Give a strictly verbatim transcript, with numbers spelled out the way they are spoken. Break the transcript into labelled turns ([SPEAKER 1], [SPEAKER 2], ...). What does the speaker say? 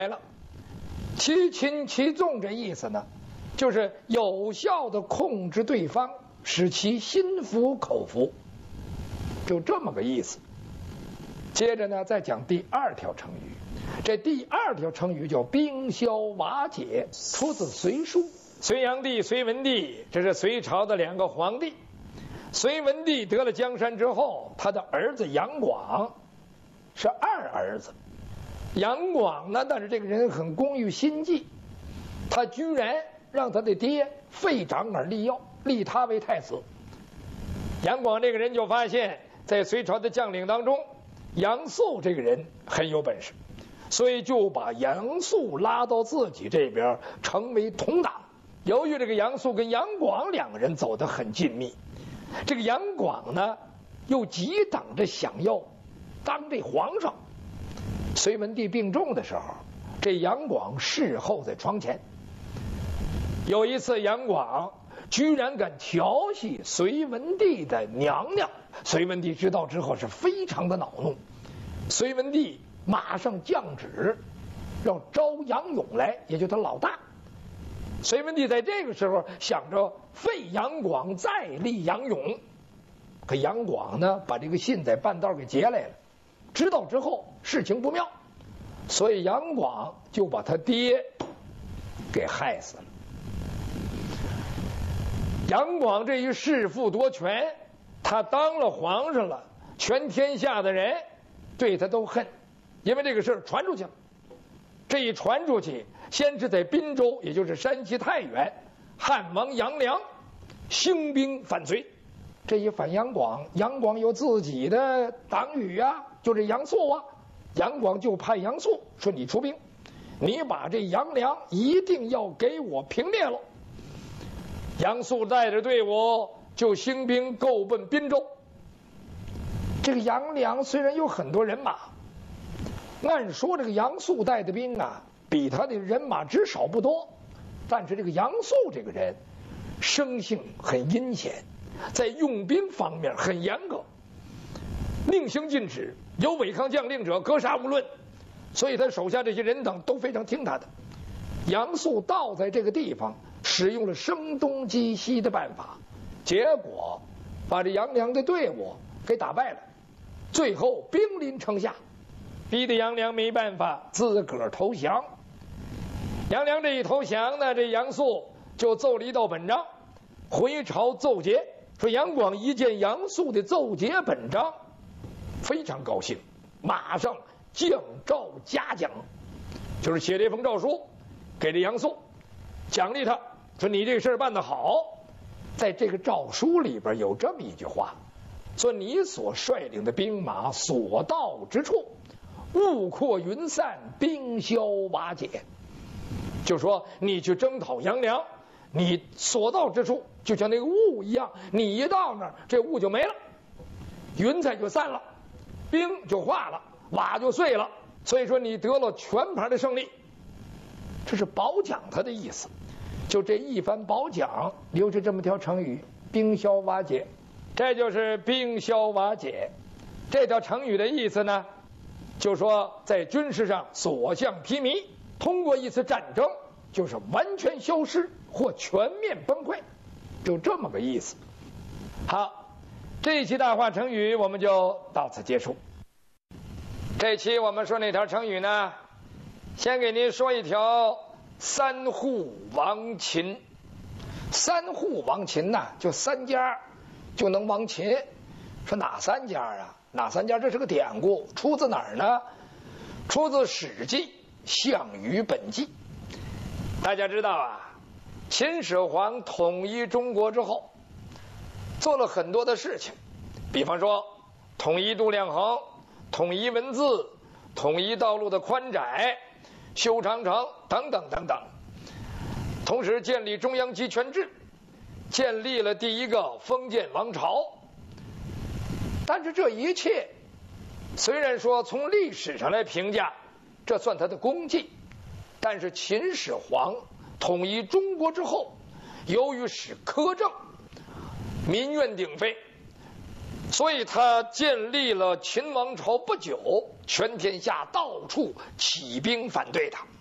[SPEAKER 1] 来了，其轻其重这意思呢，就是有效的控制对方，使其心服口服，就这么个意思。接着呢，再讲第二条成语。这第二条成语叫冰消瓦解，出自《隋书》。隋炀帝、隋文帝，这是隋朝的两个皇帝。隋文帝得了江山之后，他的儿子杨广是二儿子。杨广呢，但是这个人很工于心计，他居然让他的爹废长而立幼，立他为太子。杨广这个人就发现，在隋朝的将领当中，杨素这个人很有本事，所以就把杨素拉到自己这边，成为同党。由于这个杨素跟杨广两个人走得很紧密，这个杨广呢又急等着想要当这皇上。隋文帝病重的时候，这杨广侍候在床前。有一次，杨广居然敢调戏隋文帝的娘娘，隋文帝知道之后是非常的恼怒。隋文帝马上降旨，让招杨勇来，也就是他老大。隋文帝在这个时候想着废杨广，再立杨勇，可杨广呢，把这个信在半道给截来了。知道之后事情不妙，所以杨广就把他爹给害死了。杨广这一弑父夺权，他当了皇上了，全天下的人对他都恨，因为这个事儿传出去了。这一传出去，先是在滨州，也就是山西太原，汉王杨良兴兵反隋。这一反杨广，杨广有自己的党羽啊，就这杨素啊，杨广就派杨素说：“你出兵，你把这杨良一定要给我平灭了。”杨素带着队伍就兴兵够奔滨州。这个杨良虽然有很多人马，按说这个杨素带的兵啊，比他的人马只少不多，但是这个杨素这个人生性很阴险，在用兵方面很严格，令行禁止，有违抗将令者格杀勿论，所以他手下这些人等都非常听他的。杨素到在这个地方，使用了声东击西的办法，结果把这杨良的队伍给打败了，最后兵临城下，逼得杨良没办法，自个儿投降。杨良这一投降呢，这杨素就奏了一道本章，回朝奏捷。说杨广一见杨素的奏捷本章，非常高兴，马上降诏嘉奖，就是写这封诏书给这杨素，奖励他，说你这个事儿办得好。在这个诏书里边有这么一句话，说你所率领的兵马所到之处，雾扩云散，冰消瓦解。就说你去征讨杨良，你所到之处就像那个雾一样，你一到那儿，这雾就没了，云彩就散了，冰就化了，瓦就碎了。所以说你得了全盘的胜利，这是褒奖他的意思。就这一番褒奖，留下这么条成语：冰消瓦解。这就是冰消瓦解。这条成语的意思呢，就说在军事上所向披靡，通过一次战争就是完全消失或全面崩溃，就这么个意思。好，这一期大话成语我们就到此结束。这期我们说那条成语呢，先给您说一条三户亡秦。三户亡秦呢，就三家就能亡秦。说哪三家啊？哪三家？这是个典故，出自哪儿呢？出自《史记·项羽本纪》。大家知道啊，秦始皇统一中国之后，做了很多的事情，比方说统一度量衡，统一文字，统一道路的宽窄，修长城等等等等。同时建立中央集权制，建立了第一个封建王朝。但是这一切虽然说从历史上来评价，这算他的功绩，但是秦始皇统一中国之后，由于使苛政，民怨鼎沸， 所以他建立了秦王朝不久，全天下到处起兵反对他。